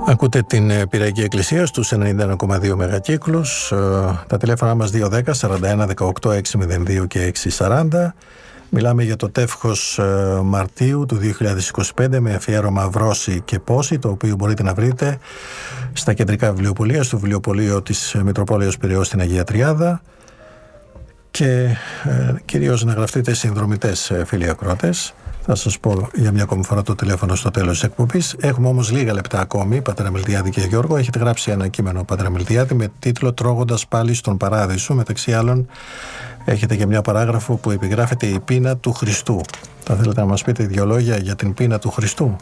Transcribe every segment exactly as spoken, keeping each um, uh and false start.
Ακούτε την Πυραϊκή Εκκλησία στους ενενήντα ένα κόμμα δύο μεγακύκλους. Τα τηλέφωνα μας δύο δέκα σαράντα ένα δεκαοκτώ έξι μηδέν δύο και έξι σαράντα. Μιλάμε για το τεύχος Μαρτίου του δύο χιλιάδες είκοσι πέντε με αφιέρωμα Βρώση και Πόση, το οποίο μπορείτε να βρείτε στα κεντρικά βιβλιοπωλεία, στο βιβλιοπωλείο της Μητροπόλεως Πειραιώς στην Αγία Τριάδα, και ε, κυρίως να γραφτείτε συνδρομητές, φίλοι ακροατές. Θα σας πω για μια ακόμη φορά το τηλέφωνο στο τέλος της εκπομπής. Έχουμε όμως λίγα λεπτά ακόμη, πατέρα Μιλτιάδη και Γιώργο. Έχετε γράψει ένα κείμενο, πατέρα Μιλτιάδη, με τίτλο «Τρώγοντας πάλι στον Παράδεισο». Μεταξύ άλλων, έχετε και μια παράγραφο που επιγράφεται «Η πείνα του Χριστού». Θα θέλετε να μας πείτε δύο λόγια για την πείνα του Χριστού?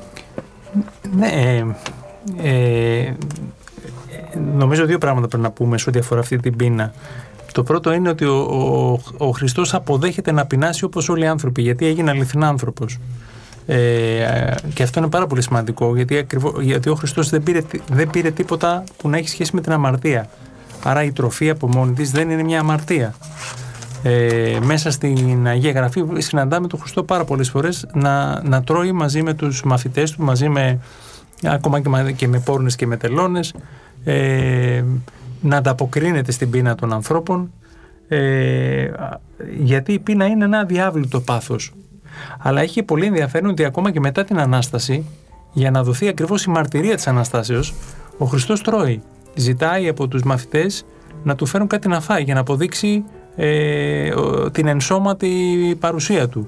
Ναι, ε, ε, νομίζω δύο πράγματα πρέπει να πούμε σε ό,τι αφορά αυτή την πείνα. Το πρώτο είναι ότι ο, ο, ο Χριστός αποδέχεται να πεινάσει όπως όλοι οι άνθρωποι, γιατί έγινε αληθινά άνθρωπος. Ε, και αυτό είναι πάρα πολύ σημαντικό, γιατί, ακριβώς, γιατί ο Χριστός δεν πήρε, δεν πήρε τίποτα που να έχει σχέση με την αμαρτία. Άρα η τροφή από μόνη της δεν είναι μια αμαρτία. Ε, μέσα στην Αγία Γραφή συναντάμε τον Χριστό πάρα πολλές φορές να, να τρώει μαζί με τους μαθητές του, μαζί με, ακόμα και με, και με πόρνες και με τελώνες, ε, να ανταποκρίνεται στην πείνα των ανθρώπων, ε, γιατί η πείνα είναι ένα αδιάβλητο πάθος. Αλλά έχει πολύ ενδιαφέρον ότι ακόμα και μετά την Ανάσταση, για να δοθεί ακριβώς η μαρτυρία της Αναστάσεως, ο Χριστός τρώει. Ζητάει από τους μαθητές να του φέρουν κάτι να φάει για να αποδείξει ε, την ενσώματη παρουσία του.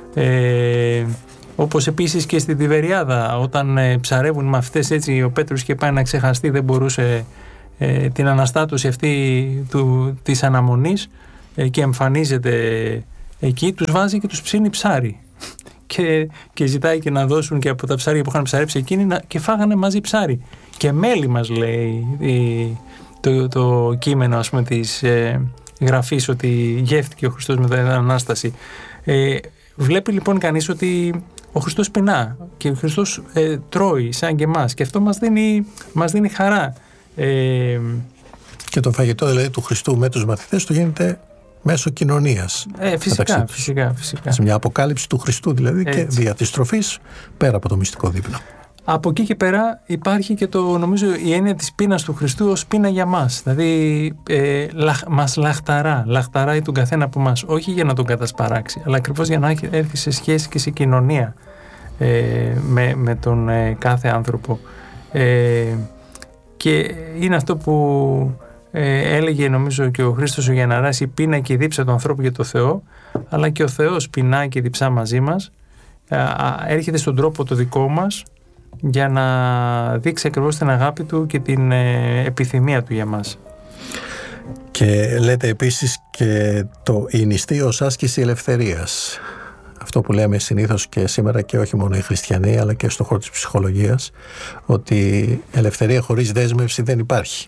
Ε, όπως επίσης και στη Τιβεριάδα, όταν ε, ψαρεύουν οι μαθητές, έτσι ο Πέτρος είχε πάει να ξεχαστεί, δεν μπορούσε ε, την αναστάτωση αυτή του, της αναμονής, ε, και εμφανίζεται εκεί, τους βάζει και τους ψήνει ψάρι και, και ζητάει και να δώσουν και από τα ψάρια που είχαν ψαρέψει εκείνοι να, και φάγανε μαζί ψάρι. Και μέλι μας λέει η, το, το κείμενο, ας πούμε, της ε, γραφής, ότι γεύτηκε ο Χριστός μετά την Ανάσταση. Ε, βλέπει λοιπόν κανείς ότι ο Χριστός πεινά και ο Χριστός ε, τρώει σαν και εμάς, και αυτό μας δίνει, μας δίνει χαρά. Ε, και το φαγητό δηλαδή του Χριστού με τους μαθητές του γίνεται μέσω κοινωνίας. Ε, φυσικά, φυσικά, φυσικά. Σε μια αποκάλυψη του Χριστού δηλαδή, έτσι, και δια της τροφής, πέρα από το μυστικό δείπνο. Από εκεί και πέρα υπάρχει και το, νομίζω, η έννοια της πείνας του Χριστού ως πείνα για μας. Δηλαδή ε, λαχ, μας λαχταρά, λαχταράει τον καθένα από μας, όχι για να τον κατασπαράξει, αλλά ακριβώς για να έρθει σε σχέση και σε κοινωνία ε, με, με τον ε, κάθε άνθρωπο. Ε, και είναι αυτό που ε, έλεγε νομίζω και ο Χρήστος ο Γιανναράς, η πείνα και η δίψα του ανθρώπου για το Θεό, αλλά και ο Θεός πεινά και διψά μαζί μας, ε, έρχεται στον τρόπο το δικό μας για να δείξει ακριβώς την αγάπη του και την ε, επιθυμία του για μας. Και λέτε επίσης και το η νηστεία ως άσκηση ελευθερίας. Αυτό που λέμε συνήθως και σήμερα, και όχι μόνο οι χριστιανοί αλλά και στον χώρο της ψυχολογίας, ότι ελευθερία χωρίς δέσμευση δεν υπάρχει.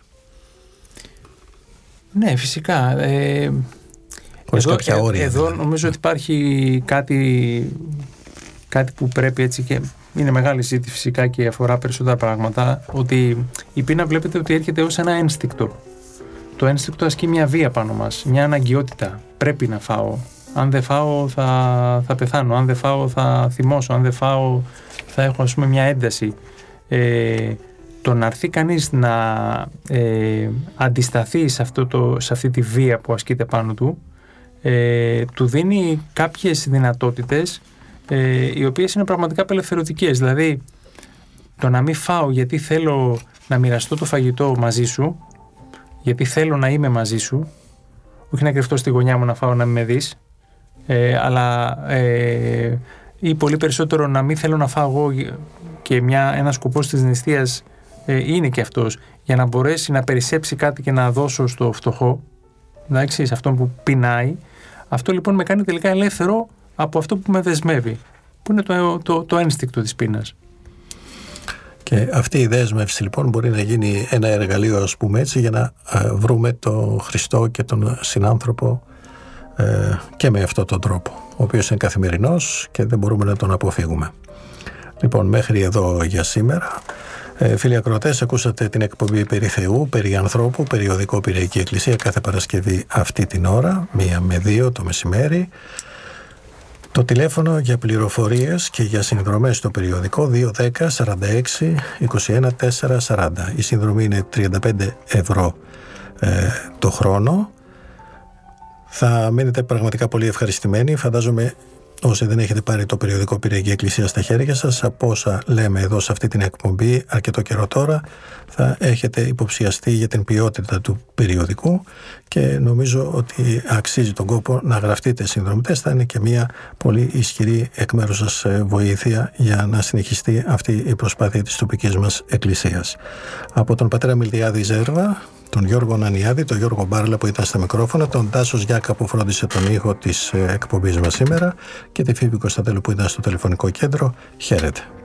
Ναι, φυσικά. Ε, χωρίς εδώ, κάποια όρια. Εδώ δηλαδή νομίζω ότι υπάρχει κάτι, κάτι που πρέπει, έτσι, και είναι μεγάλη ζήτηση φυσικά και αφορά περισσότερα πράγματα, ότι η πείνα βλέπετε ότι έρχεται ως ένα ένστικτο. Το ένστικτο ασκεί μια βία πάνω μας, μια αναγκαιότητα. Πρέπει να φάω. Αν δεν φάω θα, θα πεθάνω, αν δεν φάω θα θυμώσω, αν δεν φάω θα έχω, ας πούμε, μια ένταση. Ε, το να έρθει κανείς να ε, αντισταθεί σε, αυτό το, σε αυτή τη βία που ασκείται πάνω του, ε, του δίνει κάποιες δυνατότητες ε, οι οποίες είναι πραγματικά απελευθερωτικές. Δηλαδή το να μην φάω γιατί θέλω να μοιραστώ το φαγητό μαζί σου, γιατί θέλω να είμαι μαζί σου, όχι να κρυφτώ στη γωνιά μου να φάω να με δεις, ε, αλλά ε, ή πολύ περισσότερο να μην θέλω να φάω εγώ, και μια, ένας σκοπός της νηστείας ε, είναι και αυτός, για να μπορέσει να περισσέψει κάτι και να δώσω στο φτωχό, εντάξει, σε αυτόν που πεινάει. Αυτό λοιπόν με κάνει τελικά ελεύθερο από αυτό που με δεσμεύει, που είναι το, το, το ένστικτο της πείνας. Και αυτή η δέσμευση λοιπόν μπορεί να γίνει ένα εργαλείο, ας πούμε έτσι, για να ε, βρούμε τον Χριστό και τον συνάνθρωπο ε, και με αυτόν τον τρόπο, ο οποίος είναι καθημερινός και δεν μπορούμε να τον αποφύγουμε. Λοιπόν, μέχρι εδώ για σήμερα. Ε, φίλοι ακροατές, ακούσατε την εκπομπή περί Θεού, περί ανθρώπου, περιοδικό Πυραϊκή Εκκλησία, κάθε Παρασκευή αυτή την ώρα, μία με δύο το μεσημέρι. Το τηλέφωνο για πληροφορίες και για συνδρομές στο περιοδικό δύο δέκα σαράντα έξι είκοσι ένα τετρακόσια σαράντα. Η συνδρομή είναι τριάντα πέντε ευρώ ε, το χρόνο. Θα μείνετε πραγματικά πολύ ευχαριστημένοι. Φαντάζομαι όσοι δεν έχετε πάρει το περιοδικό Πυριακή Εκκλησία στα χέρια σας, από όσα λέμε εδώ σε αυτή την εκπομπή αρκετό καιρό τώρα, θα έχετε υποψιαστεί για την ποιότητα του περιοδικού και νομίζω ότι αξίζει τον κόπο να γραφτείτε συνδρομητές. Θα είναι και μια πολύ ισχυρή εκ μέρους σας βοήθεια για να συνεχιστεί αυτή η προσπάθεια της τοπικής μας εκκλησίας. Από τον πατέρα Μιλτιάδη Ζέρβα, τον Γιώργο Νανιάδη, τον Γιώργο Μπάρλα που ήταν στα μικρόφωνα, τον Τάσο Γιάκα που φρόντισε τον ήχο της εκπομπής μας σήμερα και τη Φίβη Κωνσταντέλου που ήταν στο τηλεφωνικό κέντρο. Χαίρετε.